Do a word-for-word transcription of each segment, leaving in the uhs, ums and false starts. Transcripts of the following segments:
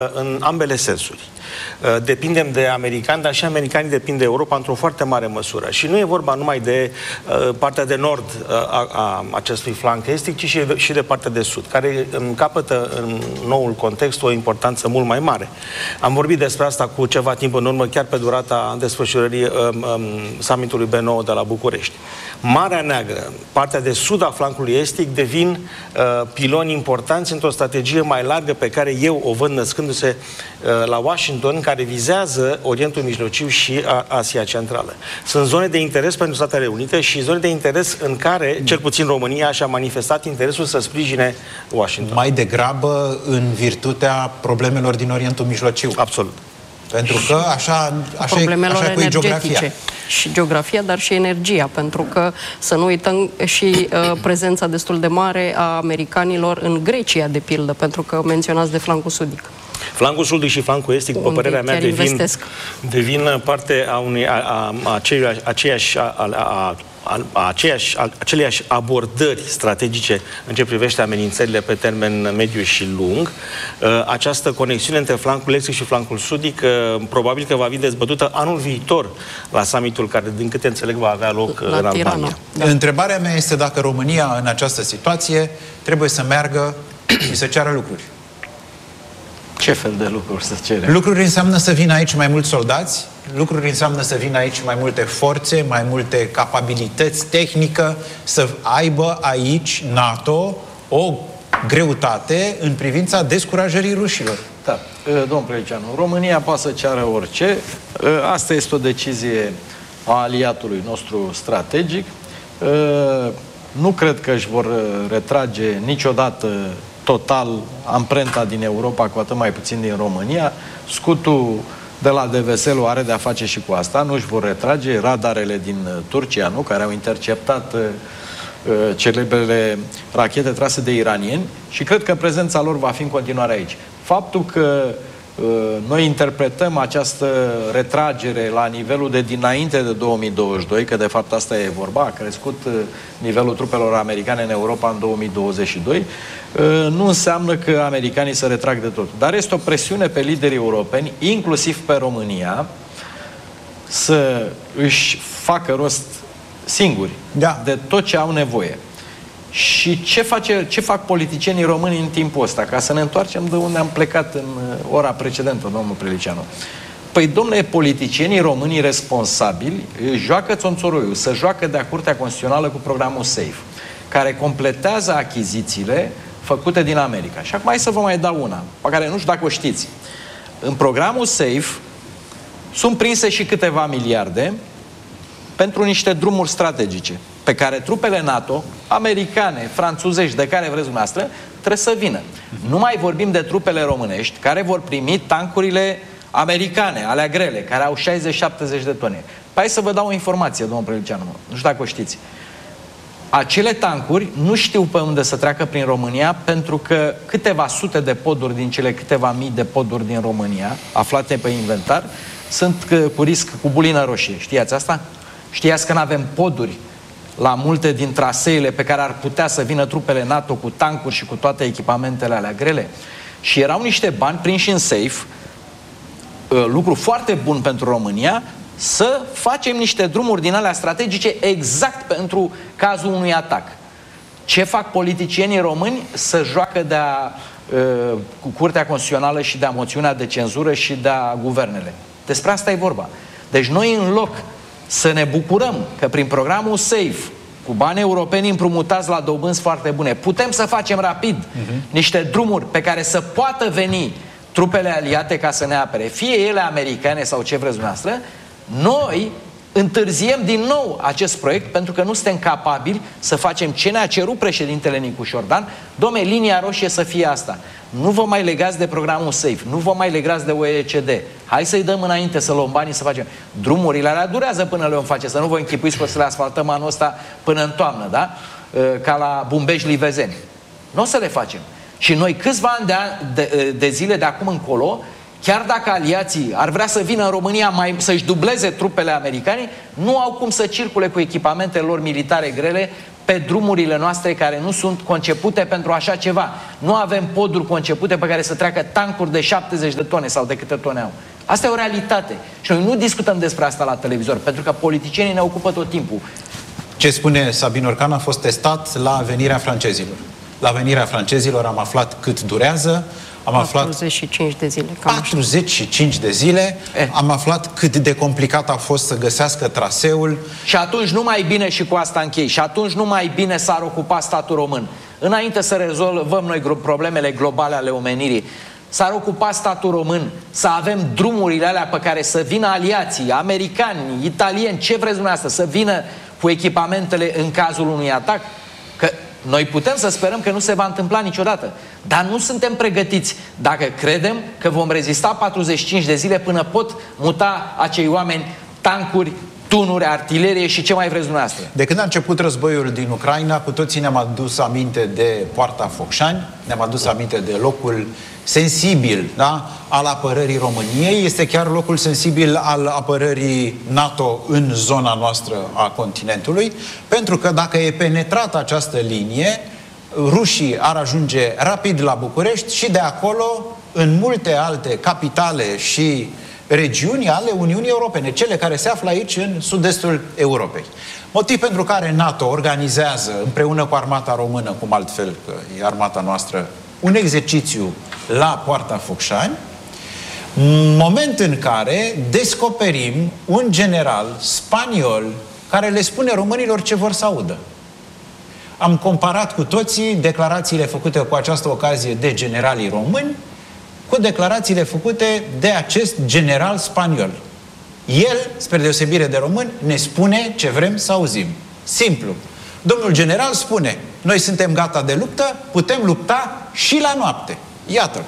În ambele sensuri. Depindem de americani, dar și americanii depind de Europa într-o foarte mare măsură. Și nu e vorba numai de uh, partea de nord uh, a, a acestui flanc estic, ci și de, și de partea de sud, care capătă în noul context o importanță mult mai mare. Am vorbit despre asta cu ceva timp în urmă, chiar pe durata desfășurării uh, um, summitului B nouă de la București. Marea Neagră, partea de sud a flancului estic, devin uh, piloni importanți într-o strategie mai largă pe care eu o văd născându-se uh, la Washington, care vizează Orientul Mijlociu și a Asia Centrală. Sunt zone de interes pentru Statele Unite și zone de interes în care, cel puțin România, și-a manifestat interesul să sprijine Washington. Mai degrabă în virtutea problemelor din Orientul Mijlociu. Absolut. Pentru că așa, așa, problemelor așa cu geografia. Și geografia, dar și energia, pentru că să nu uităm și uh, prezența destul de mare a americanilor în Grecia, de pildă, pentru că menționați de flancul sudic. Flancul sudic și flancul estic, după părerea mea, devin, devin parte a unei a, a, a aceiași, aceiași, a, a, a, a aceeași, a, aceleiași abordări strategice în ce privește amenințările pe termen mediu și lung. Această conexiune între flancul estic și flancul sudic probabil că va fi dezbătută anul viitor la summitul care, din câte înțeleg, va avea loc la în Albania. Da. Întrebarea mea este dacă România în această situație trebuie să meargă și să ceară lucruri. Ce fel de lucruri să cerem? Lucruri înseamnă să vină aici mai mulți soldați, lucruri înseamnă să vină aici mai multe forțe, mai multe capabilități tehnică, să aibă aici NATO o greutate în privința descurajării rușilor. Da, domnul Preleceanu, România poate să ceară orice. Asta este o decizie a aliatului nostru strategic. Nu cred că își vor retrage niciodată total amprenta din Europa, cu atât mai puțin din România. Scutul de la Deveselu are de-a face și cu asta. Nu își vor retrage radarele din Turcia, nu? Care au interceptat uh, celebrele rachete trase de iranieni și cred că prezența lor va fi în continuare aici. Faptul că uh, noi interpretăm această retragere la nivelul de dinainte de două mii douăzeci și doi, că de fapt asta e vorba, a crescut uh, nivelul trupelor americane în Europa în două mii douăzeci și doi, nu înseamnă că americanii se retrag de tot. Dar este o presiune pe liderii europeni, inclusiv pe România, să își facă rost singuri da. de tot ce au nevoie. Și ce, face, ce fac politicienii români în timpul ăsta? Ca să ne întoarcem de unde am plecat în ora precedentă, domnul Preleceanu. Păi, domnule, politicienii românii responsabili joacă țonțoroiul, să joacă de-a Curtea Constituțională cu programul SAFE, care completează achizițiile făcute din America. Și acum hai să vă mai dau una, pe care nu știu dacă o știți. În programul SAFE sunt prinse și câteva miliarde pentru niște drumuri strategice, pe care trupele NATO, americane, franțuzești, de care vreți dumneavoastră, trebuie să vină. Nu mai vorbim de trupele românești, care vor primi tancurile americane, alea grele, care au șaizeci șaptezeci de tone. Hai să vă dau o informație, domnul Preleceanu, nu știu dacă o știți. Acele tancuri nu știu pe unde să treacă prin România, pentru că câteva sute de poduri din cele câteva mii de poduri din România, aflate pe inventar, sunt cu risc cu bulină roșie. Știați asta? Știați că nu avem poduri la multe din traseele pe care ar putea să vină trupele NATO cu tancuri și cu toate echipamentele alea grele? Și erau niște bani prinși în safe, lucru foarte bun pentru România, să facem niște drumuri din alea strategice exact pentru cazul unui atac. Ce fac politicienii români? Să joacă de-a uh, cu Curtea Constituțională și de-a moțiunea de cenzură și de-a guvernele. Despre asta e vorba. Deci noi, în loc să ne bucurăm că prin programul SAFE, cu bani europeni împrumutați la dobânzi foarte bune, putem să facem rapid uh-huh. niște drumuri pe care să poată veni trupele aliate ca să ne apere, fie ele americane sau ce vreți dumneavoastră, noi întârziem din nou acest proiect pentru că nu suntem capabili să facem ce ne-a cerut președintele Nicu Șordan. Dom'le, linia roșie să fie asta. Nu vă mai legați de programul SAFE, nu vă mai legați de O E C D. Hai să-i dăm înainte, să luăm banii, să facem. Drumurile alea durează până le vom face, să nu vă închipuiți că o să le asfaltăm anul ăsta până în toamnă, da? Ca la Bumbești-Livezeni. Nu o să le facem. Și noi câțiva ani de, de, de zile de acum încolo, chiar dacă aliații ar vrea să vină în România mai, să-și dubleze trupele americane, nu au cum să circule cu echipamentele lor militare grele pe drumurile noastre care nu sunt concepute pentru așa ceva. Nu avem poduri concepute pe care să treacă tancuri de șaptezeci de tone sau de câte tone au. Asta e o realitate. Și noi nu discutăm despre asta la televizor, pentru că politicienii ne ocupă tot timpul. Ce spune Sabin Orcan a fost testat la venirea francezilor. La venirea francezilor am aflat cât durează, am aflat patruzeci și cinci de zile. Cam patruzeci și cinci de zile, eh. am aflat cât de complicat a fost să găsească traseul. Și atunci nu mai bine, și cu asta închei, și atunci nu mai bine s-ar ocupa statul român. Înainte să rezolvăm noi problemele globale ale omenirii, s-ar ocupa statul român să avem drumurile alea pe care să vină aliații, americani, italieni, ce vreți dumneavoastră, să vină cu echipamentele în cazul unui atac? Că noi putem să sperăm că nu se va întâmpla niciodată, dar nu suntem pregătiți dacă credem că vom rezista patruzeci și cinci de zile până pot muta acei oameni tancuri, tunuri, artilerie și ce mai vreți dumneavoastră. De când a început războiul din Ucraina, cu toții ne-am adus aminte de Poarta Focșani, ne-am adus aminte de locul sensibil, da, al apărării României. Este chiar locul sensibil al apărării NATO în zona noastră a continentului, pentru că dacă e penetrată această linie, rușii ar ajunge rapid la București și de acolo în multe alte capitale și regiuni ale Uniunii Europene, cele care se află aici în sud-estul Europei. Motiv pentru care NATO organizează împreună cu armata română, cum altfel că e armata noastră, un exercițiu la Poarta Focșani, moment în care descoperim un general spaniol care le spune românilor ce vor să audă. Am comparat cu toții declarațiile făcute cu această ocazie de generalii români cu declarațiile făcute de acest general spaniol. El, spre deosebire de români, ne spune ce vrem să auzim. Simplu. Domnul general spune, noi suntem gata de luptă, putem lupta și la noapte. Iată-l.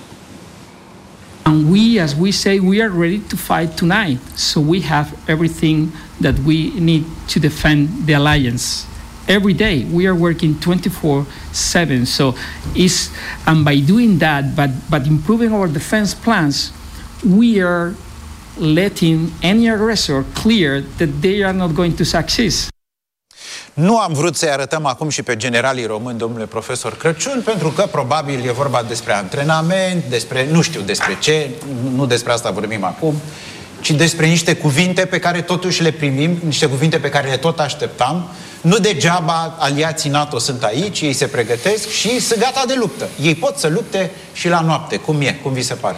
And we, as we say, we are ready to fight tonight. So we have everything that we need to defend the alliance. Every day we are working twenty-four seven. So is and by doing that, but but improving our defense plans, we are letting any aggressor clear that they are not going to succeed. Nu am vrut să-i arătăm acum și pe generalii români, domnule profesor Crăciun, pentru că probabil e vorba despre antrenament, despre, nu știu despre ce, nu despre asta vorbim acum, ci despre niște cuvinte pe care totuși le primim, niște cuvinte pe care le tot așteptam. Nu degeaba aliații NATO sunt aici, ei se pregătesc și sunt gata de luptă. Ei pot să lupte și la noapte. Cum e? Cum vi se pare?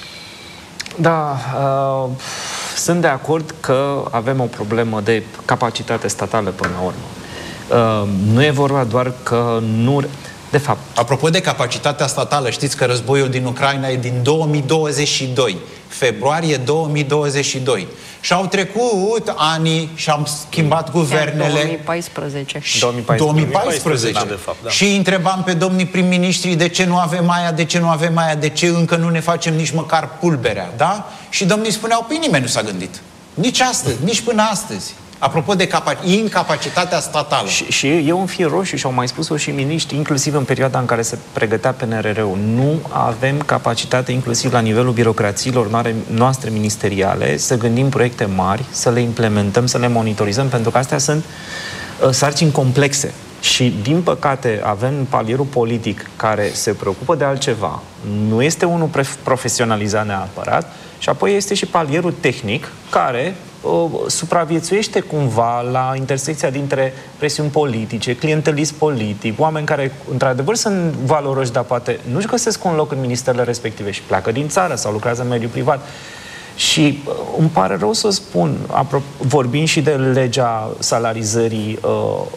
Da, uh, sunt de acord că avem o problemă de capacitate statală până la urmă. Uh, nu e vorba doar că nu... De fapt... Apropo de capacitatea statală, știți că războiul din Ucraina e din două mii douăzeci și doi. Februarie două mii douăzeci și doi. Și-au trecut ani și am schimbat guvernele. două mii paisprezece. două mii paisprezece. două mii paisprezece. De fapt, da. Și îi întrebam pe domnii prim-ministri de ce nu avem aia, de ce nu avem aia, de ce încă nu ne facem nici măcar pulberea, da? Și domnii spuneau, păi nimeni nu s-a gândit. Nici astăzi, nici până astăzi. Apropo de incapacitatea statală. Și, și e un fir roșu și au mai spus-o și miniștri, inclusiv în perioada în care se pregătea P N R R-ul. Nu avem capacitate, inclusiv la nivelul birocrațiilor noastre ministeriale, să gândim proiecte mari, să le implementăm, să le monitorizăm, pentru că astea sunt uh, sarcini complexe. Și, din păcate, avem palierul politic care se preocupă de altceva, nu este unul profesionalizat neapărat, și apoi este și palierul tehnic care uh, supraviețuiește cumva la intersecția dintre presiuni politice, clientelism politic, oameni care, într-adevăr, sunt valoroși, dar poate nu-și găsesc un loc în ministerele respective și pleacă din țară sau lucrează în mediul privat. Și uh, îmi pare rău să spun, vorbind și de legea salarizării uh,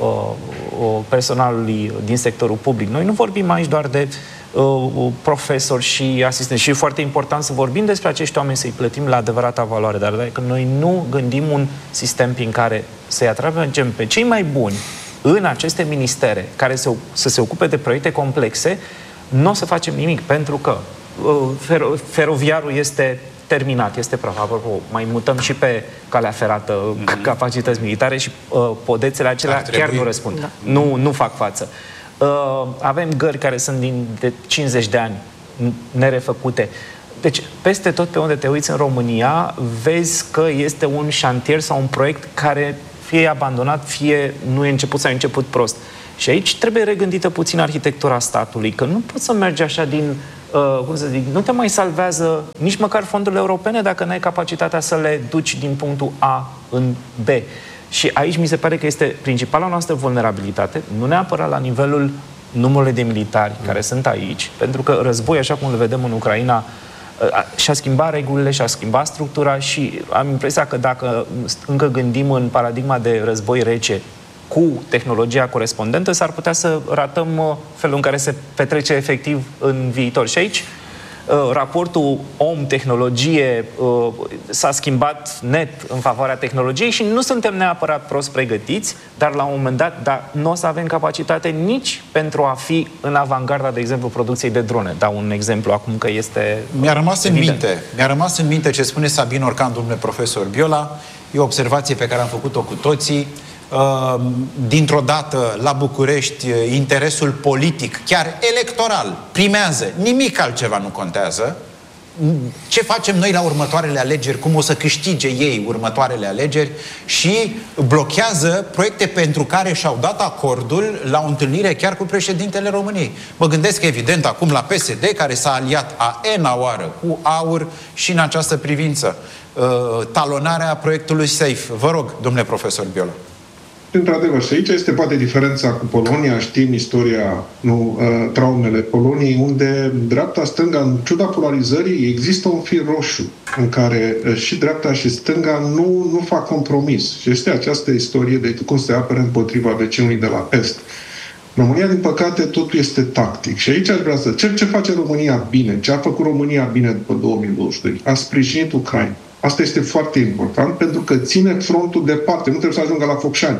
uh, personalului din sectorul public, noi nu vorbim aici doar de uh, profesori și asistenți. Și e foarte important să vorbim despre acești oameni, să-i plătim la adevărata valoare. Dar dacă noi nu gândim un sistem prin care să-i atragem pe cei mai buni în aceste ministere, care să, să se ocupe de proiecte complexe, nu o să facem nimic, pentru că uh, fero feroviarul este terminat, este praf. Apropo, mai mutăm și pe calea ferată mm-hmm. capacități militare și uh, podețele acelea chiar nu răspund. Da. Nu, nu fac față. Uh, avem gări care sunt din de cincizeci de ani nerefăcute. Deci, peste tot pe unde te uiți în România, vezi că este un șantier sau un proiect care fie e abandonat, fie nu e început sau e început prost. Și aici trebuie regândită puțin arhitectura statului, că nu poți să mergi așa din, uh, cum să zic, nu te mai salvează nici măcar fondurile europene dacă n-ai capacitatea să le duci din punctul A în B. Și aici mi se pare că este principala noastră vulnerabilitate, nu neapărat la nivelul numărului de militari care sunt aici, pentru că război, așa cum le vedem în Ucraina, și-a schimbat regulile, și-a schimbat structura și am impresia că dacă încă gândim în paradigma de război rece cu tehnologia corespondentă, s-ar putea să ratăm felul în care se petrece efectiv în viitor. Și aici raportul om-tehnologie s-a schimbat net în favoarea tehnologiei și nu suntem neapărat prost pregătiți, dar la un moment dat dar nu o să avem capacitate nici pentru a fi în avangarda, de exemplu, producției de drone. Dau un exemplu acum că este Mi-a rămas în evident. minte, mi-a rămas în minte ce spune Sabin Orcan, domnule profesor Biola, e o observație pe care am făcut-o cu toții. Dintr-o dată, la București, interesul politic, chiar electoral, primează. Nimic altceva nu contează. Ce facem noi la următoarele alegeri, cum o să câștige ei următoarele alegeri, și blochează proiecte pentru care și-au dat acordul la o întâlnire chiar cu președintele României. Mă gândesc evident acum la P S D, care s-a aliat a ena oară cu AUR și în această privință. Talonarea proiectului SAFE. Vă rog, domnule profesor Biola. Într-adevăr, și aici este poate diferența cu Polonia, știm istoria, nu, uh, traumele Poloniei, unde dreapta-stânga, în ciuda polarizării, există un fir roșu în care uh, și dreapta și stânga nu, nu fac compromis. Și este această istorie de cum se apără împotriva vecinului de la Est. România, din păcate, totul este tactic. Și aici aș vrea să... Ce, ce face România bine? Ce a făcut România bine după două mii douăzeci și doi? A sprijinit Ucraina. Asta este foarte important, pentru că ține frontul departe, nu trebuie să ajungă la Focșani.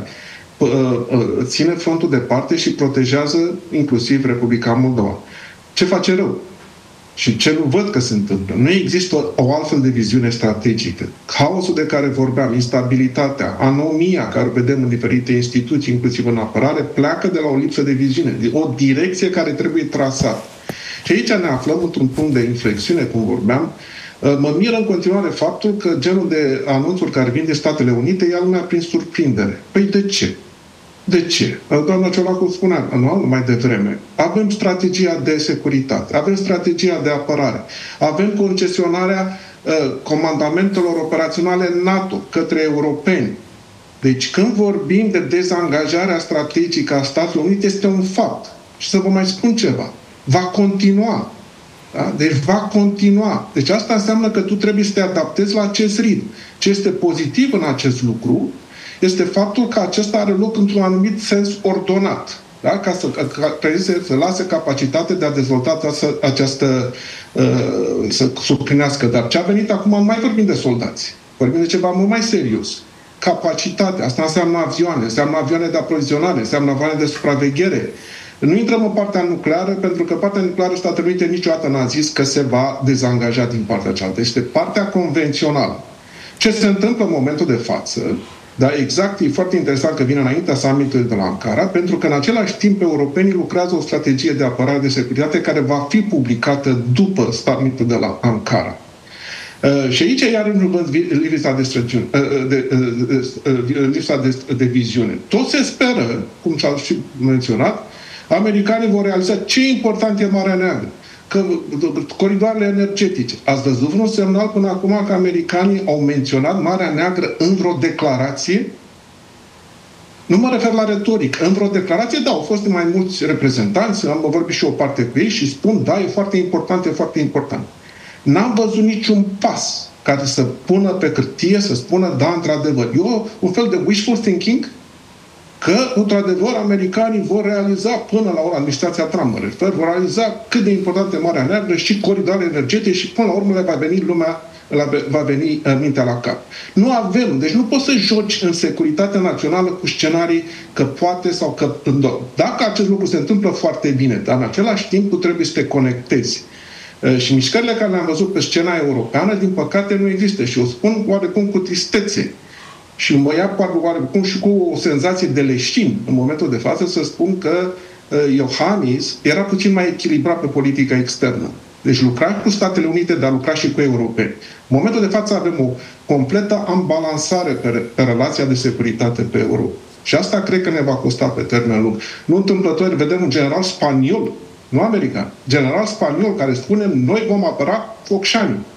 Ține frontul departe și protejează inclusiv Republica Moldova. Ce face rău? Și ce nu văd că se întâmplă? Nu există o, o altfel de viziune strategică. Haosul de care vorbeam, instabilitatea, anomia care o vedem în diferite instituții, inclusiv în apărare, pleacă de la o lipsă de viziune, de o direcție care trebuie trasată. Și aici ne aflăm într-un punct de inflexiune, cum vorbeam. Mă miră în continuare faptul că genul de anunțuri care vin de Statele Unite ia lumea prin surprindere. Păi de ce? De ce? Doamna Ciolacu spunea nu, mai devreme. Avem strategia de securitate, avem strategia de apărare, avem concesionarea uh, comandamentelor operaționale NATO către europeni. Deci când vorbim de dezangajarea strategică a Statelor Unite, este un fapt. Și să vă mai spun ceva. Va continua. Da? Deci va continua. Deci asta înseamnă că tu trebuie să te adaptezi la acest ritm. Ce este pozitiv în acest lucru este faptul că acesta are loc într-un anumit sens ordonat. Da? Ca să, ca, să, să lase capacitate de a dezvolta această, uh, să suplinească. Dar ce a venit acum, nu mai vorbim de soldați. Vorbim de ceva mult mai serios. Capacitatea. Asta înseamnă avioane, înseamnă avioane de aprovizionare, înseamnă avioane de supraveghere. Nu intrăm în partea nucleară, pentru că partea nucleară Statele Unite niciodată n-a zis că se va dezangaja din partea cealaltă. Este partea convențională. Ce se întâmplă în momentul de față, dar exact, e foarte interesant că vine înaintea summitului de la Ankara, pentru că în același timp europenii lucrează o strategie de apărare de securitate care va fi publicată după summitul de la Ankara. Uh, și aici iar înjungând lipsa de, străgiune, uh, de, uh, uh, lipsa de, de viziune. Tot se speră, cum s-a și menționat, americanii vor realiza ce important e Marea Neagră. Că coridoarele energetice. Ați văzut vreun semnal până acum că americanii au menționat Marea Neagră în vreo declarație? Nu mă refer la retoric. În vreo declarație, da, au fost mai mulți reprezentanți, am vorbit și o parte cu ei și spun, da, e foarte important, e foarte important. N-am văzut niciun pas care să pună pe hârtie, să spună, da, într-adevăr. Eu, un fel de wishful thinking, că, într-adevăr, americanii vor realiza până la ora, administrația Trump, mă refer, vor realiza cât de importantă e Marea Neagră și coridoare energetice și, până la urmă, le va veni lumea, va veni mintea la cap. Nu avem, deci nu poți să joci în securitatea națională cu scenarii că poate sau că... Dacă acest lucru se întâmplă foarte bine, dar în același timp tu trebuie să te conectezi. Și mișcările care le-am văzut pe scena europeană, din păcate, nu există. Și o spun oarecum cu tristețe. Și mă ia oarecum și cu o senzație de leșin în momentul de față să spun că uh, Iohannis era puțin mai echilibrat pe politica externă. Deci lucra cu Statele Unite, dar lucra și cu europeni. În momentul de față avem o completă ambalansare pe, pe relația de securitate pe Europa. Și asta cred că ne va costa pe termen lung. Nu întâmplător vedem un general spaniol, nu american, general spaniol care spune noi vom apăra Focșani.